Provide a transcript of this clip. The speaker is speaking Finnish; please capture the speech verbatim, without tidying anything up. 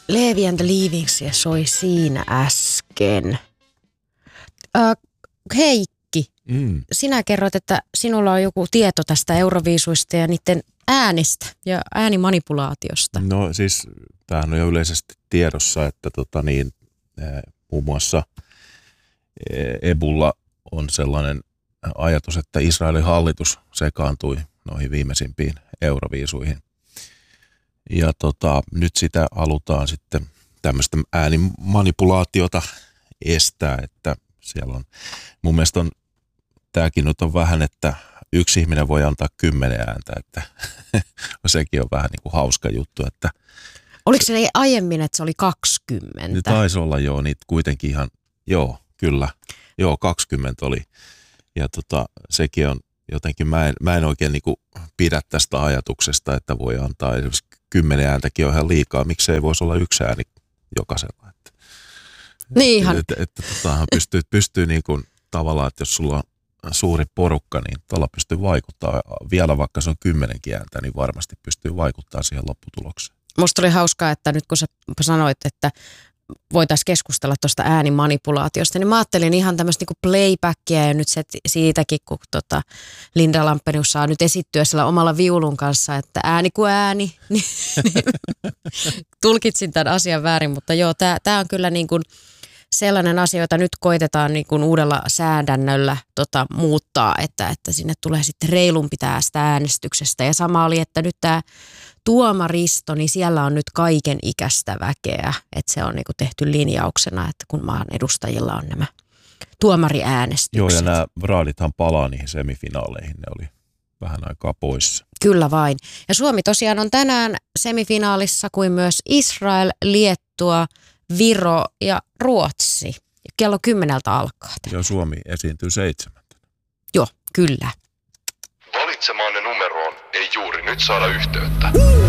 Levi and the Leavingsia soi siinä äsken. Äh, Heikki, mm. sinä kerroit, että sinulla on joku tieto tästä Euroviisuista ja niiden äänistä ja äänimanipulaatiosta. No siis tämähän on jo yleisesti tiedossa, että tota niin, muun muassa Ebulla on sellainen ajatus, että Israelin hallitus sekaantui noihin viimeisimpiin Euroviisuihin. Ja tota, nyt sitä halutaan sitten tämmöistä äänimanipulaatiota estää, että siellä on, mun mielestä on, tämäkin nyt on vähän, että yksi ihminen voi antaa kymmenen ääntä, että sekin on vähän niin kuin hauska juttu, että oliko se ei aiemmin, että se oli kaksikymmentä? Nyt taisi olla joo, niitä kuitenkin ihan, joo, kyllä, joo, kaksikymmentä oli. Ja tota, sekin on jotenkin, mä en, mä en oikein niin kuin pidä tästä ajatuksesta, että voi antaa esimerkiksi kymmenen ääntäkin on ihan liikaa. Miksei voisi olla yksi ääni jokaisella? Että, niin ihan. Että, että, että tota, pystyy, pystyy niin kuin tavallaan, että jos sulla on suuri porukka, niin tuolla pystyy vaikuttaa. Vielä vaikka se on kymmenenkin ääntä, niin varmasti pystyy vaikuttaa siihen lopputulokseen. Musta oli hauskaa, että nyt kun sä sanoit, että voitaisiin keskustella tuosta äänimanipulaatiosta, niin mä ajattelin ihan tämmöistä niinku playbackia ja nyt se siitäkin, kun tota Linda Lampenius saa nyt esittyä sillä omalla viulun kanssa, että ääni kuin ääni, niin, niin tulkitsin tämän asian väärin, mutta joo, tämä on kyllä niin kuin sellainen asia, jota nyt koitetaan niin kuin uudella säädännöllä tota, muuttaa, että, että sinne tulee sitten reilumpi tästä äänestyksestä ja sama oli, että nyt tämä tuomaristo, niin siellä on nyt kaiken ikäistä väkeä, että se on niin kuin tehty linjauksena, että kun maan edustajilla on nämä tuomariäänestykset. Joo, ja nämä raadithan palaa niihin semifinaaleihin, ne oli vähän aikaa poissa. Kyllä vain. Ja Suomi tosiaan on tänään semifinaalissa kuin myös Israel, Liettua, Viro ja Ruotsi. Kello kymmeneltä alkaa. Joo, Suomi esiintyy seitsemältä. Joo, kyllä. Valitsemaanne numeroon ei juuri nyt saada yhteyttä.